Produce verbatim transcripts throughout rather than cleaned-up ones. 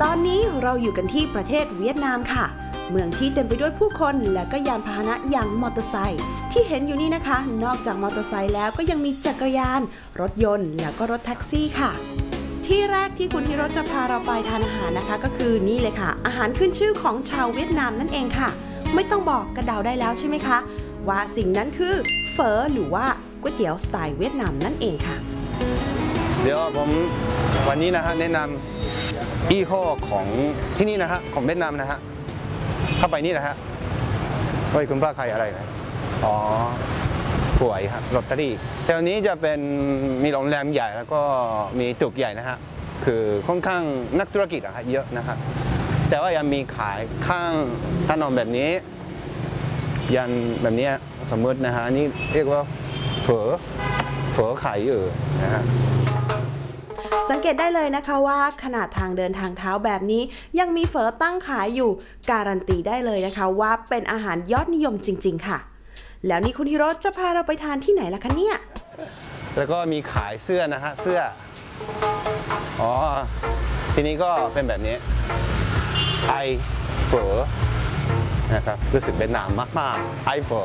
ตอนนี้เราอยู่กันที่ประเทศเวียดนามค่ะเมืองที่เต็มไปด้วยผู้คนและก็ยานพาหนะอย่างมอเตอร์ไซค์ที่เห็นอยู่นี่นะคะนอกจากมอเตอร์ไซค์แล้วก็ยังมีจักรยานรถยนต์แล้วก็รถแท็กซี่ค่ะที่แรกที่คุณฮิโรจะพาเราไปทานอาหารนะคะก็คือนี่เลยค่ะอาหารขึ้นชื่อของชาวเวียดนามนั่นเองค่ะไม่ต้องบอกกระเดาได้แล้วใช่ไหมคะว่าสิ่งนั้นคือเฝอหรือว่าก๋วยเตี๋ยวสไตล์เวียดนามนั่นเองค่ะเดี๋ยวผมวันนี้นะฮะแนะนำยี่ห้อของที่นี่นะฮะของเวียดนามนะฮะเข้าไปนี่นะฮะเฮ้ยคุณป้าใครอะไรนะอ๋อหวยครับลอตเตอรี่แต่วันนี้จะเป็นมีโรงแรมใหญ่แล้วก็มีตึกใหญ่นะฮะคือค่อนข้างนักธุรกิจอะฮะเยอะนะครับแต่ว่ายังมีขายข้างถนนแบบนี้ยันแบบนี้สมมตินะฮะนี่เรียกว่าเฝอเฝอขายอยู่นะฮะสังเกตได้เลยนะคะว่าขนาดทางเดินทางเท้าแบบนี้ยังมีเฝอตั้งขายอยู่การันตีได้เลยนะคะว่าเป็นอาหารยอดนิยมจริงๆค่ะแล้วนี่คุณฮิโรจะพาเราไปทานที่ไหนล่ะคะเนี่ยแล้วก็มีขายเสื้อนะฮะเสื้ออ๋อทีนี้ก็เป็นแบบนี้ไอเฝอนะครับรู้สึกเป็นนามมากๆไอเฝอ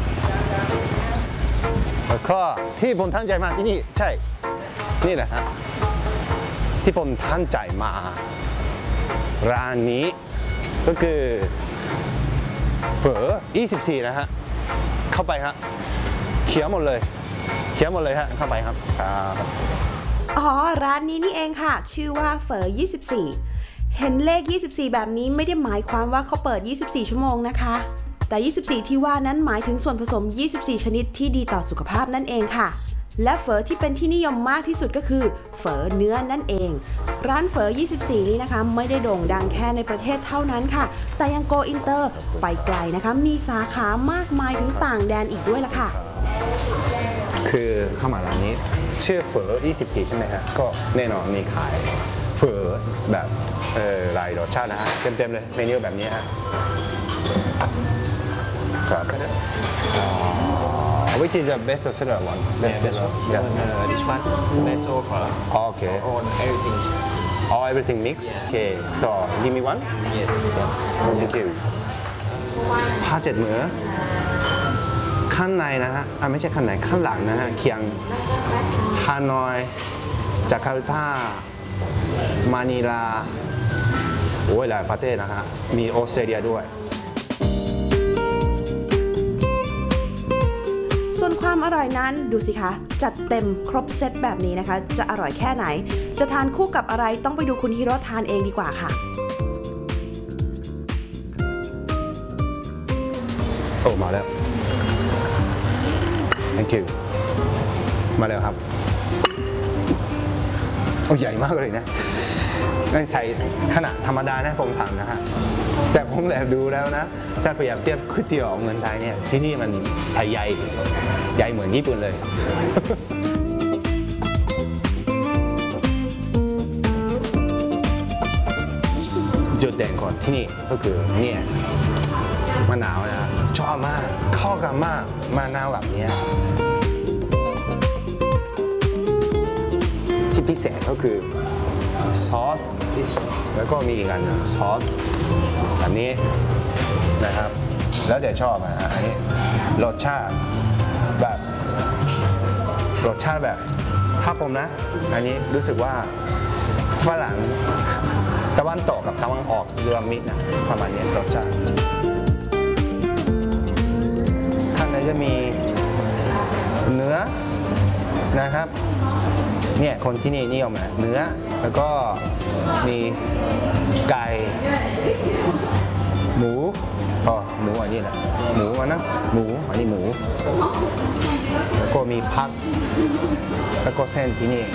แล้วก็ที่ผมตั้งใจมาที่นี่ใช่นี่แหละฮะที่ผมตั้งใจมาร้านนี้ก็คือเฝอยี่สิบสี่นะฮะเข้าไปฮะเขียวหมดเลยเขียวหมดเลยฮะเข้าไปครับอ๋อร้านนี้นี่เองค่ะชื่อว่าเฝอยี่สิบสี่เห็นเลขยี่สิบสี่แบบนี้ไม่ได้หมายความว่าเขาเปิดยี่สิบสี่ชั่วโมงนะคะแต่ยี่สิบสี่ที่ว่านั้นหมายถึงส่วนผสมยี่สิบสี่ชนิดที่ดีต่อสุขภาพนั่นเองค่ะและเฝอที่เป็นที่นิยมมากที่สุดก็คือเฝอเนื้อนั่นเองร้านเฝอยี่สิบสี่นี้นะคะไม่ได้โด่งดังแค่ในประเทศเท่านั้นค่ะแต่ยังโกอินเตอร์ไปไกลนะคะมีสาขามากมายถึงต่างแดนอีกด้วยล่ะค่ะคือเข้ามาร้านนี้ชื่อเฝอยี่สิบสี่ใช่ไหมฮะก็แน่นอนมีขายเฝอแบบเออหลายรสชาตินะฮะเต็มๆเลยเมนูแบบนี้ฮะครับWhich is the best seller one? Best seller. Yeah. Uh, this one is best offer. Okay. On everything. All everything mix. Yeah. Okay. So give me one. Yes. Yes. Thank you. ผ้าเจ็ดเหมือข้างในนะฮะอ่ะไม่ใช่ข้างในข้างหลังนะฮะเคียงฮานอยจาการ์ตามานิลาโอ้ยหลายประเทศนะฮะมีออสเตรเลียด้วยส่วนความอร่อยนั้นดูสิคะจัดเต็มครบเซตแบบนี้นะคะจะอร่อยแค่ไหนจะทานคู่กับอะไรต้องไปดูคุณฮิโรทานเองดีกว่าค่ะโอ้มาแล้ว thank you มาแล้วครับโอ้ใหญ่มากเลยนะใส่ขนาดธรรมดานะผมทำนะฮะแต่ผมแอบดูแล้วนะถ้าพยายามเทียบก๋วยเตี๋ยวของเมืองไทยเนี่ยที่นี่มันใส่ใหญ่ใหญ่เหมือนญี่ปุ่นเลยจุดเด่นของที่นี่ก็คือเนี่ยมะนาวนะชอบมากเข้ากันมากมะนาวแบบนี้ที่พิเศษก็คือซอสแล้วก็มีอีกอันนึงซอสแบบนี้นะครับแล้วเดี๋ยวชอบอ่ะอันนี้รสชาติแบบรสชาติแบบถ้าผมนะอันนี้รู้สึกว่าฝรั่งตะวันตกกับตะวันออกรวมมิตรนะประมาณนี้รสชาติข้างในจะมีเนื้อนะครับเนี่ยคนที่นี่นิยมนะเนื้อแล้วก็มีไก่หมูอ๋อหมูอันนี้แหละหมูอันนะหมูอันนี้หมูแล้วก็มีผักแล้วก็เส้นที่นี่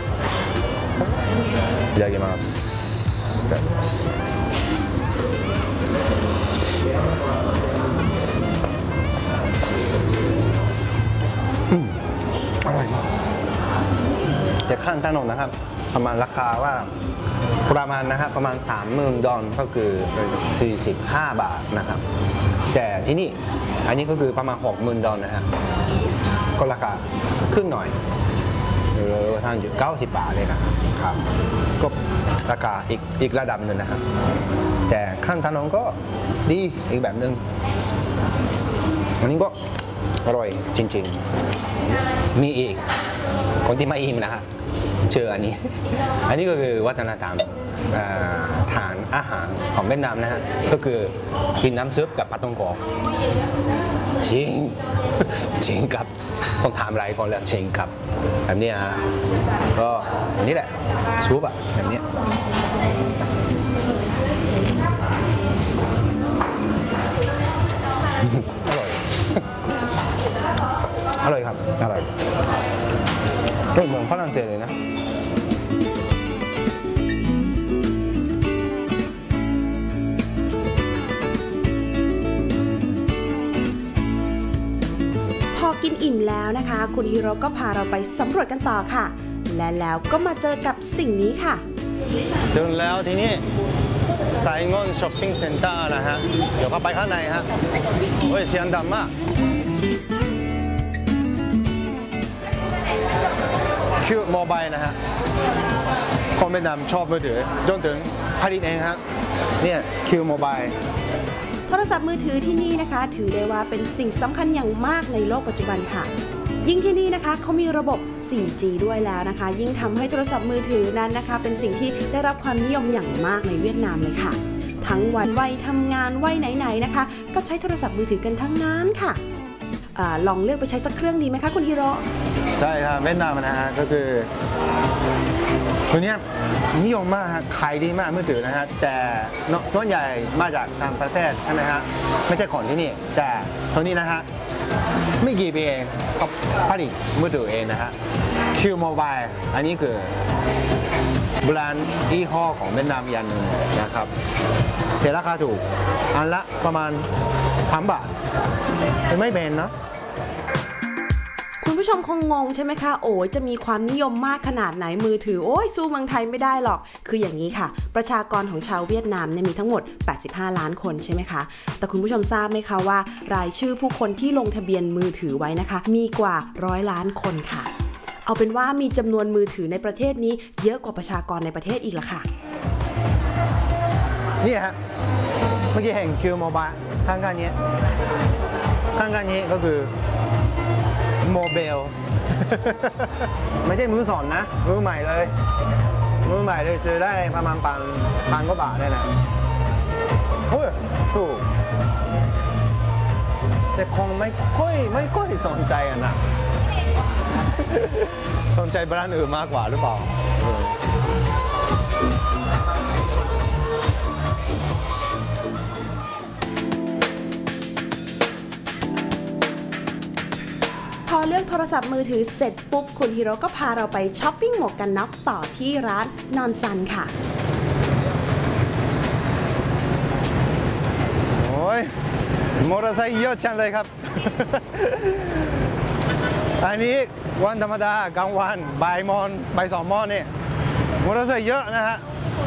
いただきますいただきますอืมอร่อยมากแต่ข้างถนนนะครับประมาณราคาว่าประมาณนะครับประมาณ สามหมื่น ดอลลาร์ก็คือสี่สิบห้าบาทนะครับแต่ที่นี่อันนี้ก็คือประมาณ หกหมื่น ดอลลาร์นะฮะก็ราคาขึ้นหน่อยเอออสามจุดเก้าสิบบาทเลยนะครับก็ราคาอีกอีกระดับหนึ่งนะครับแต่ข้างถนนก็ดีอีกแบบหนึ่งอันนี้ก็อร่อยจริงๆมีอีกคนที่ไม่อิ่มนะฮะเชื่ออันนี้ อันนี้ก็คือวัฒนธรรมทานอาหารของเวียดนามนะฮะก็คือกินน้ำซุปกับปลาตองโกจริง จริงครับต้องถามอะไรก่อนแล้วจริงครับแบบนี้ฮะก็อันนี้แหละซุปอะแบบนี้อร่อย อร่อยครับอร่อยก็เหมือนฝรั่งเศสเลยนะพอกินอิ่มแล้วนะคะ คุณฮิโร่ก็พาเราไปสำรวจกันต่อค่ะ และแล้วก็มาเจอกับสิ่งนี้ค่ะถึงแล้วที่นี่ไซงอนช้อปปิ้งเซ็นเตอร์นะฮะเดี๋ยวเข้าไปข้างในฮะโอ้ยเสียงดังมากคิวโมบายนะฮะคนเวียดนามชอบมือถือจนถึงผลิตเองฮะเนี่ยคิวโมบายโทรศัพท์มือถือที่นี่นะคะ ถือได้ว่าเป็นสิ่งสำคัญอย่างมากในโลกปัจจุบันค่ะ ยิ่งที่นี่นะคะเขามีระบบ โฟร์จี ด้วยแล้วนะคะ ยิ่งทำให้โทรศัพท์มือถือนั้นนะคะ เป็นสิ่งที่ได้รับความนิยมอย่างมากในเวียดนามเลยค่ะ ทั้งวันวัยทำงานวัยไหนๆนะคะ ก็ใช้โทรศัพท์มือถือกันทั้งนั้นค่ะอาลองเลือกไปใช้สักเครื่องดีไหมคะคุณฮิโร่ใช่ครับเวียดนามนะฮะก็คือตัวเนี้ยนิยมมากฮะขายดีมากมือถือนะฮะแต่ส่วนใหญ่มาจากต่างประเทศใช่ไหมฮะไม่ใช่ของที่นี่แต่ตัวนี้นะฮะไม่กี่ปีเองเขาผลิตมือถือเองนะฮะ Q Mobile อันนี้คือแบรนด์ยี่ห้อของเวียดนามอย่างหนึ่งนะครับแต่ราคาถูกอันละประมาณพันบาทไม่แพงเนาะคุณผู้ชมคงงงใช่ไหมคะโอ้ยจะมีความนิยมมากขนาดไหนมือถือโอ้ยสู้เมืองไทยไม่ได้หรอกคืออย่างนี้ค่ะประชากรของชาวเวียดนามเนี่ยมีทั้งหมดแปดสิบห้าล้านคนใช่ไหมคะแต่คุณผู้ชมทราบไหมคะว่ารายชื่อผู้คนที่ลงทะเบียนมือถือไว้นะคะมีกว่าร้อยล้านคนค่ะเอาเป็นว่ามีจำนวนมือถือในประเทศนี้เยอะกว่าประชากรในประเทศอีกละค่ะนี่ฮะเมื่อกี้เห็นคิวโมบายข้างๆนี้ข้างๆนี้ก็คือโมเบล ไม่ใช่มือสองนะมือใหม่เลยมือใหม่เลยซื้อได้ประมาณพันพันกว่าบาทได้นะเฮ้ยถูกแต่คงไม่ค่อยไม่ค่อยสนใจอ่ะนะ สนใจแบรนด์อื่นมากกว่าหรือเปล่าพอเลือกโทรศัพท์มือถือเสร็จปุ๊บคุณฮิโร่ก็พาเราไปช้อปปิ้งหมวกกันน็อกต่อที่ร้านนอนซันค่ะโอ้ยมอเตอร์ไซค์เยอะจังเลยครับ อันนี้วันธรรมดากลางวันบ่ายโมงบ่ายสองโมงนี่มอเตอร์ไซค์เยอะนะฮะ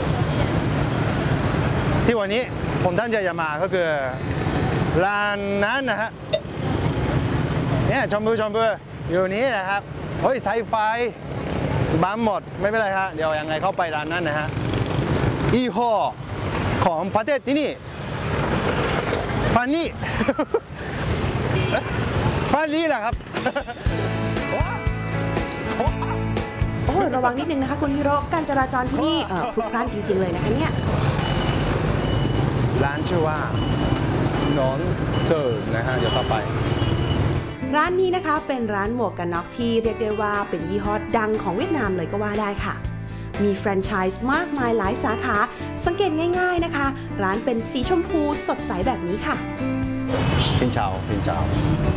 ที่วันนี้ผมตั้งใจจะมาก็คือร้านนั้นนะฮะเนี่ยชมพูชมพูอยู่นี้นะครับเฮ้ยสายไฟบ้ามหมดไม่เป็นไรฮะเดี๋ยวยังไงเข้าไปร้านนั้นนะฮะยี่ห้อของประเทศที่นี่ฟันนี่ ฟันนี่แหละครับโอ้ระวังนิดนึงนะคะคุณฮิโร่การจราจรที่นี่เอ่อพลุกพล่านจริงๆเลยนะคะเนี่ยร้านชื่อว่าหนอนเซิร์นะฮะเดี๋ยวต่อไปร้านนี้นะคะเป็นร้านหมวกกันน็อกที่เรียกได้ว่าเป็นยี่ห้อดังของเวียดนามเลยก็ว่าได้ค่ะมีแฟรนไชส์มากมายหลายสาขาสังเกตง่ายๆนะคะร้านเป็นสีชมพูสดใสแบบนี้ค่ะสินเชาสินเชา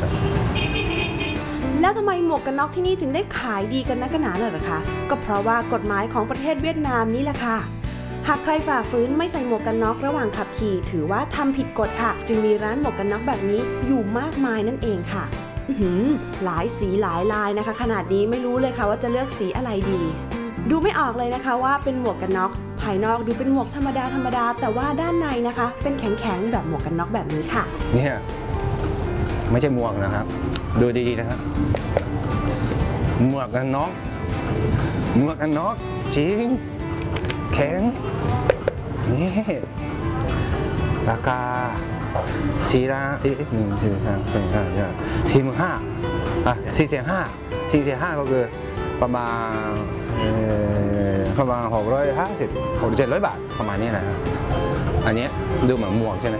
แล้วทำไมหมวกกันน็อกที่นี่ถึงได้ขายดีกันนักหนาเหรอคะก็เพราะว่ากฎหมายของประเทศเวียดนามนี่แหละค่ะหากใครฝ่าฝืนไม่ใส่หมวกกันน็อกระหว่างขับขี่ถือว่าทำผิดกฎค่ะจึงมีร้านหมวกกันน็อกแบบนี้อยู่มากมายนั่นเองค่ะหลายสีหลายลายนะคะขนาดนี้ไม่รู้เลยค่ะว่าจะเลือกสีอะไรดีดูไม่ออกเลยนะคะว่าเป็นหมวกกันน็อกภายนอกดูเป็นหมวกธรรมดาธรรมดาแต่ว่าด้านในนะคะเป็นแข็งๆแบบหมวกกันน็อกแบบนี้ค่ะเนี่ยไม่ใช่หมวกนะครับดูดีๆนะครับหมวกกันน็อกหมวกกันน็อกจริงแข็งนี่ราคาสี่ล้านเอ๊ะหนึ่งสี่สามสี่ห้าสี่หมื่นห้าอ่ะสี่แสนห้าสี่แสนห้าก็คือประมาณเอ่อประมาณหกร้อยห้าสิบหกเจ็ดร้อยบาทประมาณนี้นะครับอันนี้ดูเหมือนหมวกใช่ไหม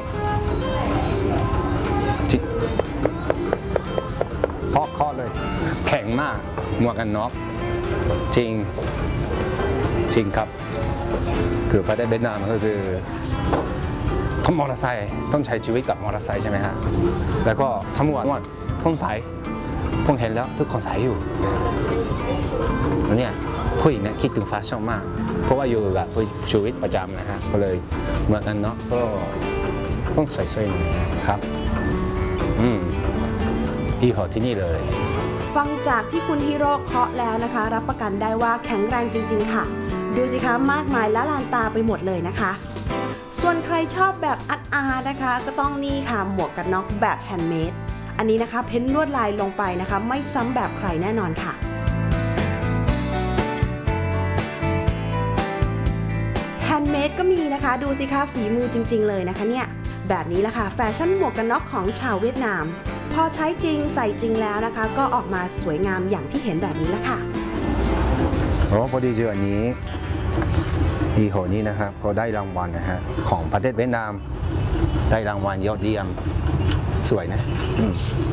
จิเคาะเคาะเลยแข็งมากหมวกกันน็อกจริงจริงครับคือประเทศเวียดนามก็คือทั้งมอเตอร์ไซค์ต้องใช้ชีวิตกับมอเตอร์ไซค์ใช่ไหมฮะแล้วก็ทั้งหมดต้องใส่ผมเห็นแล้วทุกคนใส่อยู่แล้วเนี่ยผู้หญิงเนี่ยคิดถึงแฟชั่นมากเพราะว่าอยู่กับชีวิตประจำนะฮะก็เลยเหมือนกันเนาะก็ต้องสวยๆหน่อยครับอืมอีขอที่นี่เลยฟังจากที่คุณฮีโร่เคาะแล้วนะคะ รับประกันได้ว่าแข็งแรงจริงๆค่ะ ดูสิคะมากมายละลานตาไปหมดเลยนะคะ ส่วนใครชอบแบบอัดอาร์นะคะ ก็ต้องนี่ค่ะหมวกกันน็อกแบบแฮนด์เมดอันนี้นะคะเพ้นลวดลายลงไปนะคะ ไม่ซ้ำแบบใครแน่นอนค่ะแฮนด์เมดก็มีนะคะดูสิคะฝีมือจริงๆเลยนะคะเนี่ยแบบนี้แหละค่ะแฟชั่นหมวกกันน็อกของชาวเวียดนามพอใช้จริงใส่จริงแล้วนะคะ ก็ออกมาสวยงามอย่างที่เห็นแบบนี้แล้วค่ะโอ้พอดีเจออันนี้อีโหนี้นะครับก็ได้รางวัลนะฮะของประเทศเวียดนามได้รางวัลยอดเยี่ยมสวยนะ